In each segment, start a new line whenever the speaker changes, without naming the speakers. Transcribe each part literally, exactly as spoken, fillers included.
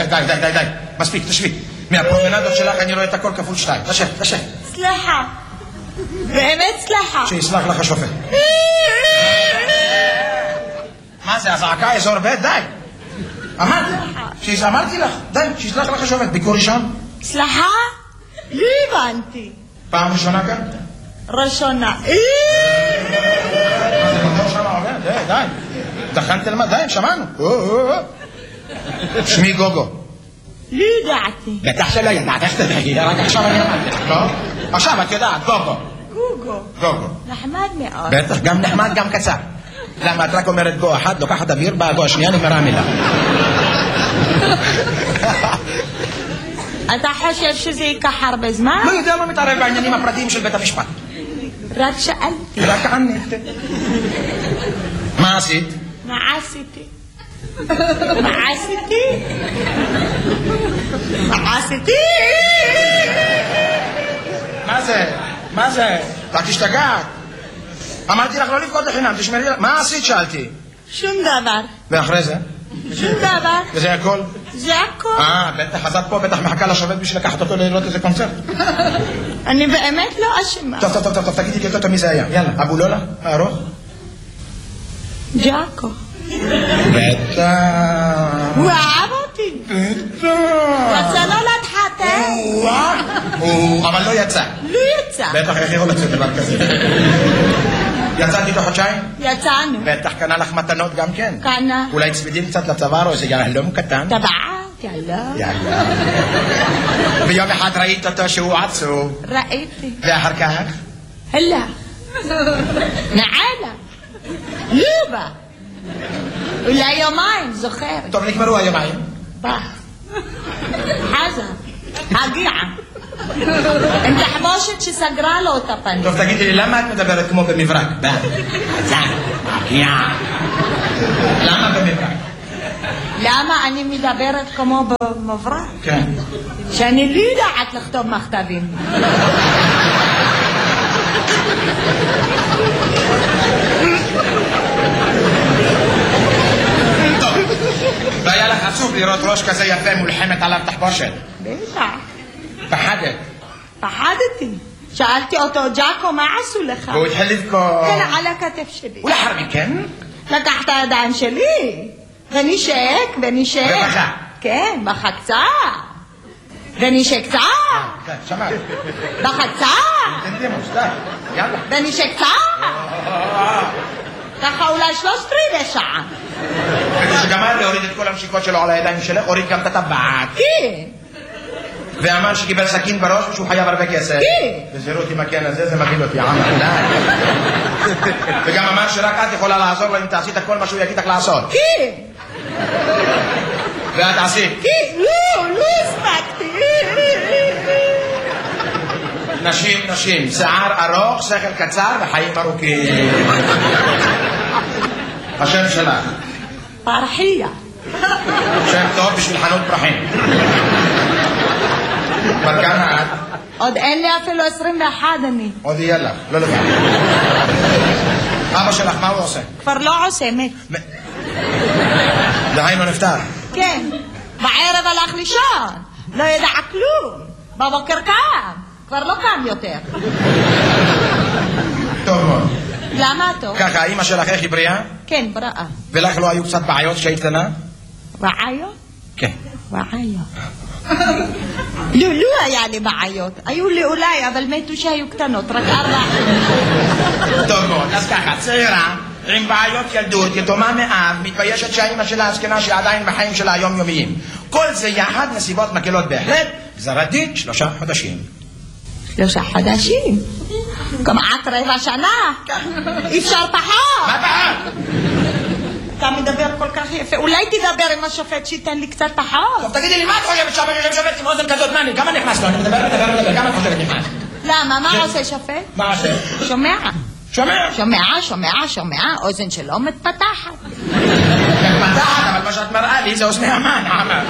די, די, די, די. מספיק, תשבי. מהפרומנדות שלך אני רואה את הכל כפול שתיים. תשב, תשב.
סליחה. באמת סליחה.
שיסלח לך השופט. מה זה, הזעקה אזור ב'? די. אמרתי, אמרתי לך, די, שיסלח לך השופט. ביקור ראשון?
סליחה? לא הבנתי.
פעם ראשונה כאן?
ראשונה.
מה זה, ביקור שם עובד? די, די. תכנתי למה? די, שמענו. שמי גוגו.
לא ידעתי.
בטח שלא ידעת, איך תדעי? רק עכשיו אני אמרתי לך, לא? עכשיו את יודעת, גוגו.
גוגו.
גוגו.
נחמד מאוד.
בטח, גם נחמד, גם קצר. למה את רק אומרת גו אחת, לוקחת אוויר, באה גו השנייה, נגמרה המילה.
אתה חושב שזה ייקח הרבה זמן?
לא יודע, לא מתערב בעניינים הפרטיים של בית המשפט.
רק שאלתי.
רק ענית. מה עשית?
מה עשיתי? מה עשיתי? מה עשיתי?
מה זה? מה זה? את תשתגעת. אמרתי לך לא לבכות לחינם, תשמרי לך. מה עשית? שאלתי.
שום דבר.
ואחרי זה?
שום דבר.
וזה הכל?
זה הכל.
אה, בטח, אז את פה בטח מחכה לשופט בשביל לקחת אותו לראות איזה קונצרט.
אני באמת לא אשמה.
טוב, טוב, טוב, טוב, תגידי לי יותר מי זה היה. יאללה, אבו לולה, הארוך?
ג'אקו.
בטח.
הוא אהב אותי.
בטח.
רצה לא להתחתן.
אבל לא יצא.
לא יצא.
בטח, איך יכול לצאת דבר כזה? יצאת איתו חודשיים?
יצאנו.
בטח קנה לך מתנות גם כן.
קנה.
אולי צמידים קצת לצוואר או איזה יהלום קטן?
טבעת, יאללה.
יאללה. ביום אחד ראית אותו שהוא עצוב.
ראיתי.
ואחר כך?
הלך. נעלה. לא בא. אולי יומיים, זוכר.
טוב, נגמרו היומיים.
בא. חזר. הגיע. עם תחבושת שסגרה לו את הפנים.
טוב, תגידי לי, למה את מדברת כמו במברק? בא. חזר. הגיע. למה במברק?
למה אני מדברת כמו במברק?
כן.
שאני לא יודעת לכתוב מכתבים.
והיה לך עצוב לראות ראש כזה יפה מולחמת עליו תחבושת.
בטח.
פחדת.
פחדתי. שאלתי אותו, ג'אקו, מה עשו לך?
והוא התחיל לבכות.
כן, על הכתף שלי.
ולאחר מכן?
לקח את הידיים שלי, ונשק, ונשק.
ובכה.
כן, בכה קצת. ונשק קצת.
כן, שמעת.
בכה קצת.
תנדימוס, די. יאללה.
ונשק קצת. ככה אולי שלוש רבעי שעה.
וכשגמר להוריד את כל המשיקות שלו על הידיים שלך, הוריד גם את הטבעת.
כן.
ואמר שקיבל סכין בראש ושהוא חייב הרבה כסף.
כן.
וזירות עם הקן הזה, זה מבין אותי, עמר, די. וגם אמר שרק את יכולה לעזור לו אם תעשית כל מה שהוא יגיד לך לעשות.
כן.
ואת עשית.
כן, לא, לא הספקתי.
נשים, נשים, שיער ארוך, שכל קצר וחיים ארוכים. השם שלך.
פרחיה.
שם טוב בשביל חנות פרחים. בת כמה את?
עוד אין לי אפילו עשרים ואחת אני.
עוד יהיה לך, לא לבד. אבא שלך, מה הוא עושה?
כבר לא עושה, מת.
דהיינו נפטר.
כן. בערב הלך לישון. לא ידע כלום. בבוקר קם. כבר לא קם יותר.
טוב מאוד.
למה טוב?
ככה, אמא שלך איך היא בריאה?
כן, בריאה.
ולך לא היו קצת בעיות כשהיית קטנה?
בעיות?
כן.
בעיות. לא, לא היה לי בעיות. היו לי אולי, אבל מתו שהיו קטנות, רק ארבע.
טוב מאוד, אז ככה, צעירה, עם בעיות ילדות, יתומה מאב, מתביישת שהאמא שלה הזקנה שעדיין בחיים שלה היומיומיים. כל זה יחד נסיבות מקלות בהחלט, גזר הדין שלושה חודשים.
שלושה חודשים? כמעט רבע שנה? אי אפשר פחות.
מה פחות?
אתה מדבר כל כך יפה, אולי תדבר עם השופט שייתן לי קצת פחות.
טוב, תגידי לי, מה את חושבת שהבן שופט עם אוזן כזאת? מה אני? כמה נכנס לו? אני מדבר, מדבר, מדבר, כמה את חושבת נכנס?
למה? מה עושה שופט?
מה עושה?
שומע.
שומע?
שומע, שומע, שומע, אוזן שלו מתפתחת.
מתפתחת, אבל מה שאת מראה לי זה אוזני המן.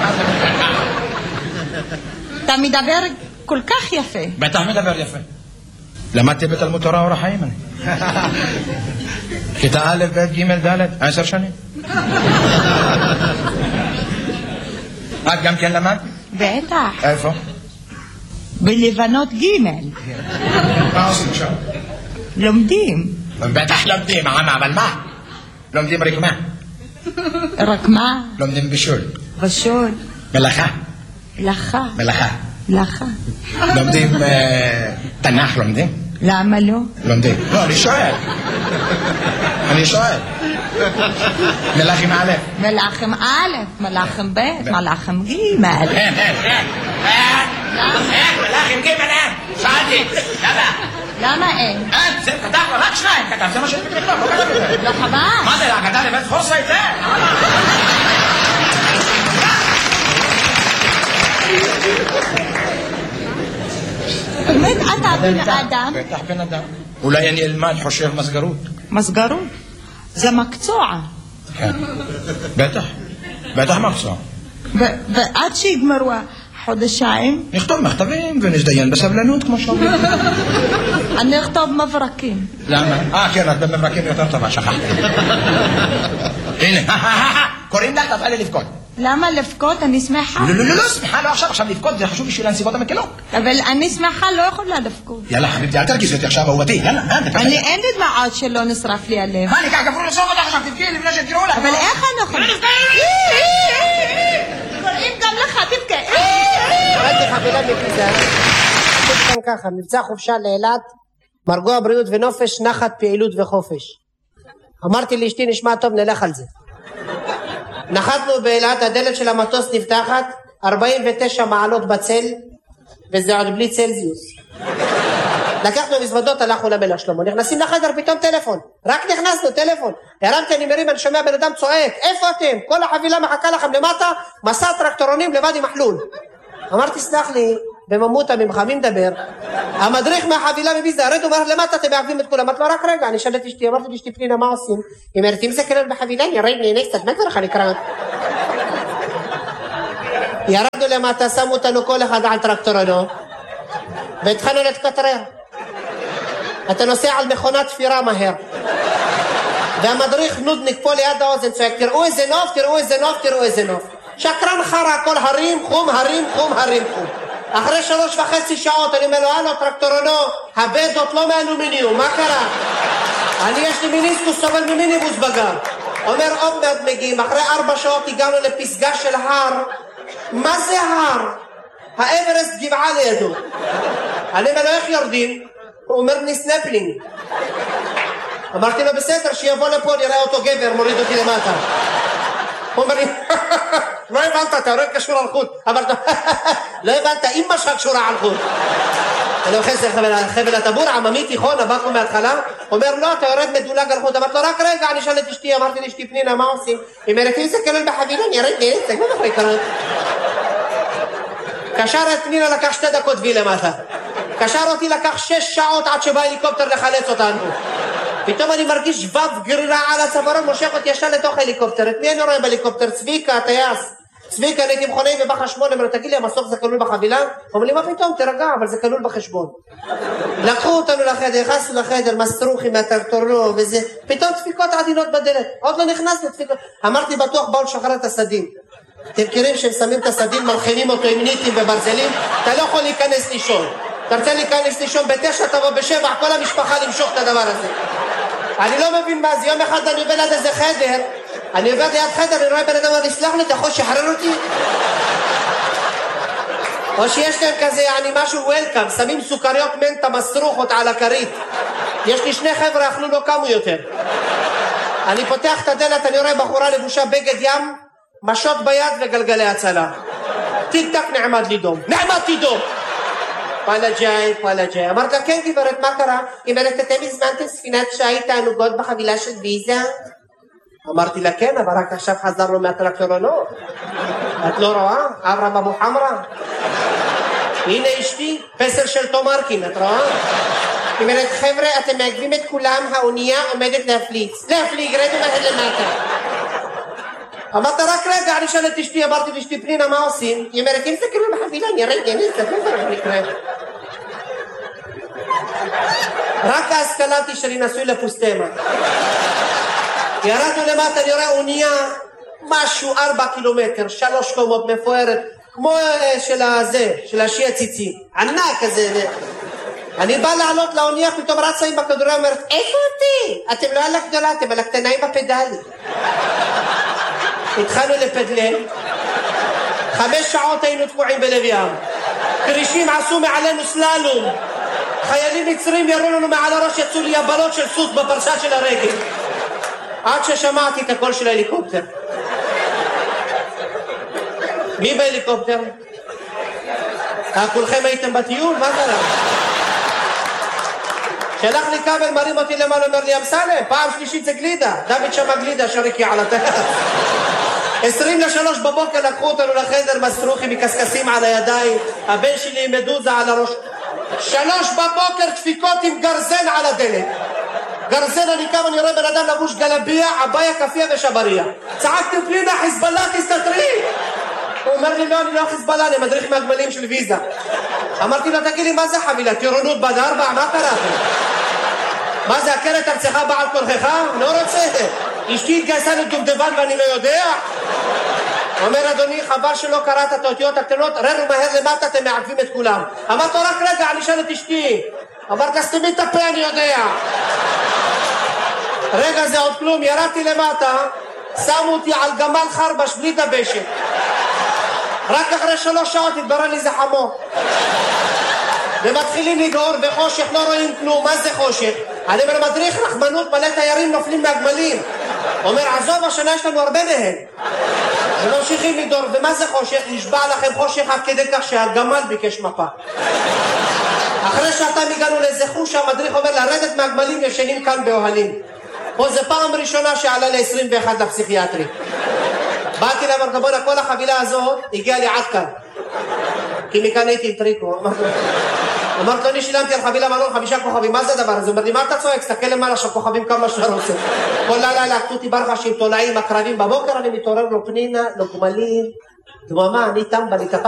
אתה מדבר כל כך יפה.
בטח מדבר יפה. למדתי בתלמוד תורה אור החיים אני. כיתה א', ב', ג', ד', עשר שנים. את גם כן למדת?
בטח.
איפה?
בלבנות ג'.
מה עושים שם?
לומדים.
בטח לומדים, אבל מה? לומדים רק מה?
רק מה?
לומדים בישול.
בישול.
מלאכה.
מלאכה.
מלאכה.
מלאכה.
לומדים תנ"ך, לומדים?
למה לא?
לומדים. לא, אני שואל. אני שואל. מלאכים א'.
מלאכים א', מלאכים ב', מלאכים ג'.
אין, אין, אין. אין, מלאכים ג' אין. שאלתי. למה?
למה אין?
אין, זה כתב, רק שניים כתב, זה מה שאני מכתוב, לא כתב את זה.
לא חבל.
מה זה, לא כתב לבית חורסה את זה?
באמת אתה בן אדם?
בטח בן אדם. אולי אני אלמד חושב מסגרות.
מסגרות? זה מקצוע.
כן. בטח. בטח מקצוע.
ועד שיגמרו חודשיים?
נכתוב מכתבים ונזדיין בסבלנות כמו שאומרים.
אני אכתוב מברקים.
למה? אה כן, את במברקים יותר טובה, שכחתי. הנה, קוראים לך, תתחילי לבכות.
למה לבכות? אני שמחה.
לא, לא, לא, לא, שמחה לא עכשיו, עכשיו לבכות זה חשוב בשביל הנסיבות המקלות.
אבל אני שמחה לא יכולה לבכות.
יאללה חביבתי, אל תרגיזי אותי עכשיו אהובתי, יאללה.
אני אין לי דמעות שלא נשרף לי הלב.
מה, אני ככה גברו לסוף אותך עכשיו, תבכי לפני שתקראו לך.
אבל איך אני יכולה? קוראים גם לך, תבכה.
ראיתי חבילה מפיזה, כאן ככה, מבצע חופשה לאילת, מרגוע בריאות ונופש, נחת פעילות וחופש. אמרתי לאשתי נשמע טוב, נלך על זה. נחתנו באילת, הדלת של המטוס נפתחת, ארבעים ותשע מעלות בצל, וזה עוד בלי צלזיוס. לקחנו מזוודות, הלכנו למלך שלמה, נכנסים לחדר, פתאום טלפון, רק נכנסנו, טלפון, הרמתי, אני מרים, אני שומע בן אדם צועק, איפה אתם? כל החבילה מחכה לכם למטה, מסע טרקטורונים לבד עם מחלול. אמרתי, סלח לי, בממותה ממך, מי מדבר? המדריך מהחבילה מביזה, הרד אומר למטה, אתם מעכבים את כולם. אמרתי לו, רק רגע, אני שאלת אשתי, אמרתי לאשתי פנינה, מה עושים? היא אומרת, אם זה כלל בחבילה, ירד נהנה קצת, מה כבר לך נקרא? ירדנו למטה, שמו אותנו כל אחד על טרקטורנו, והתחלנו להתקטרר. אתה נוסע על מכונת תפירה מהר. והמדריך נודניק פה ליד האוזן צועק, תראו איזה נוף, תראו איזה נוף, תראו איזה נוף. שקרן חרה, הכל הרים, חום, הרים, חום, הרים, חום. אחרי שלוש וחצי שעות אני אומר לו, הלו טרקטורנו, הבדות לא מאלומיניום, מה קרה? אני יש לי מיניסקוס, סובל ממיניבוס בגר. אומר, עוד מעט מגיעים, אחרי ארבע שעות הגענו לפסגה של הר. מה זה הר? האברסט גבעה לידו. אני אומר לו, איך יורדים? הוא אומר לי סנפלינג. אמרתי לו, בסדר, שיבוא לפה, נראה אותו גבר, מוריד אותי למטה. הוא אומר לי, לא הבנת, אתה הולך קשור על חוט. אמרתי לו, לא הבנת, אמא שלך קשורה על חוט. אני אוחז חבל הטבור, עממי תיכון, הבאקו מההתחלה. הוא אומר, לא, אתה יורד מדולג על חוט. אמרתי לו, רק רגע, אני שאלת אשתי, אמרתי לאשתי פנינה, מה עושים? היא אומרת, אם זה כלל בחבילה, אני ירד נהנית, זה כבר אחרי קרה. קשר את פנינה, לקח שתי דקות וי למטה. קשר אותי, לקח שש שעות עד שבא הליקופטר לחלץ אותנו. פתאום אני מרגיש שבב גרירה על הצווארון, מושך אותי ישר לתוך הליקופטר. את מי אני רואה בהליקופטר? צביקה, הטייס. צביקה, הייתי מכונאי בבחר שמונה, אומר, תגיד לי, המסוק זה כלול בחבילה? אומר לי, מה פתאום? תרגע, אבל זה כלול בחשבון. לקחו אותנו לחדר, נכנסנו לחדר, מסטרוחים מהטרקטורנו וזה, פתאום דפיקות עדינות בדלת. עוד לא נכנסנו דפיקות. אמרתי, בטוח באו לשחרר את הסדים. אתם מכירים שהם שמים את הסדים, מלחינים אותו עם ניטים וברזלים, אתה לא יכול להיכנס לישון. אתה רוצה להיכנס לישון בתשע, תבוא בשבע, כל המשפחה למשוך את הדבר הזה. אני לא מבין מה זה, יום אחד אני עובר ליד איזה חדר, אני עובר ליד חדר, אני רואה בן אדם, אני אסלח לי, אתה יכול לשחרר אותי? או שיש להם כזה, אני משהו וולקאם, שמים סוכריות מנטה מסרוכות על הכרית. יש לי שני חבר'ה, אכלו לא קמו יותר. אני פותח את הדלת, אני רואה בחורה לבושה בגד ים, משות ביד וגלגלי הצלה. טיק טק נעמד לי דום. נעמדתי דום! וואלה ג'יי, וואלה ג'יי. אמרת לה, כן גברת, מה קרה? היא אומרת, אתם הזמנתם ספינת שיט תענוגות בחבילה של ויזה? אמרתי לה, כן, אבל רק עכשיו חזרנו מהטרקטורנו. את לא רואה? אברהם אבו חמרה. הנה אשתי, פסל של תומרקין, את רואה? היא אומרת, חבר'ה, אתם מעכבים את כולם, האונייה עומדת להפליץ. להפליג, רדו מהר למטה. אמרת רק רגע, אני שאלת אשתי, אמרתי לאשתי פנינה, מה עושים? היא אומרת, אם זה כאילו בחבילה, נראה, נראה, זה לא צריך לקרוא. רק אז קלטתי שאני נשוי לפוסטמה. ירדנו למטה, אני רואה אונייה, משהו ארבע קילומטר, שלוש קומות מפוארת, כמו של הזה, של השי הציצים, ענק כזה. אני בא לעלות לאונייה, פתאום רצה עם הכדוריה, אומרת, איפה אותי? אתם לא על הגדולה, אתם על הקטנאים בפדלים. התחלנו לפדלל, חמש שעות היינו תקועים בלב ים, קרישים עשו מעלינו סללום, חיילים מצרים ירו לנו מעל הראש, יצאו לי יבלות של סוס בפרסה של הרגל, עד ששמעתי את הקול של ההליקופטר. מי בהליקופטר? כולכם הייתם בטיול? מה קרה? שלח לי כבל, מרים אותי למעלה, אומר לי, אמסלם, פעם שלישית זה גלידה, דוד שמה גלידה, שריקי על הטרס. עשרים לשלוש בבוקר לקחו אותנו לחדר, מסרוחים מקסקסים על הידיים, הבן שלי עם מדוזה על הראש. שלוש בבוקר דפיקות עם גרזן על הדלת. גרזן, אני קם, אני רואה בן אדם לבוש גלביה, עביה, כפיה ושבריה. צעקתי פנינה, חיזבאללה, תסתתרי. הוא אומר לי, לא, אני לא חיזבאללה, אני מדריך מהגמלים של ויזה. אמרתי לו, תגיד לי, מה זה חבילה? טירונות בת ארבע? מה קראתי? מה זה, הכרת ארצך בעל כורכך? לא רוצה. אשתי התגייסה לדובדבן ואני לא יודע. אומר, אדוני, חבל שלא קראת את האותיות הקטנות, ררו מהר למטה, אתם מעכבים את כולם. אמרת לו, רק רגע, אני אשאל את אשתי. אמרת, סתמי את הפה, אני יודע. רגע, זה עוד כלום, ירדתי למטה, שמו אותי על גמל חרבש בלי דבשת. רק אחרי שלוש שעות התברר לי זה חמו. ומתחילים לגעור בחושך, לא רואים כלום. מה זה חושך? אני אומר, מדריך רחמנות, מלא תיירים נופלים מהגמלים. אומר, עזוב, השנה יש לנו הרבה מהם. וממשיכים לגעור, ומה זה חושך? נשבע לכם חושך עד כדי כך שהגמל ביקש מפה. אחרי שעתיים הגענו לאיזה חוש, המדריך אומר, לרדת מהגמלים ישנים כאן באוהלים. פה זה פעם ראשונה שעלה ל-עשרים ואחת לפסיכיאטרי. באתי להם, בוא'נה, כל החבילה הזאת הגיעה לי עד כאן. כי מכאן הייתי עם טריקו. אמרת לו, אני שילמתי על חבילה מלון חמישה כוכבים, מה זה הדבר הזה? אומר לי, מה אתה צועק? תסתכל למעלה שהכוכבים כמה שאתה רוצה. כל לילה לקחו אותי ברכה עם תולעים, הקרבים, בבוקר אני מתעורר לו פנינה, לו גמלים, דממה, אני טמבל, התאפקתי.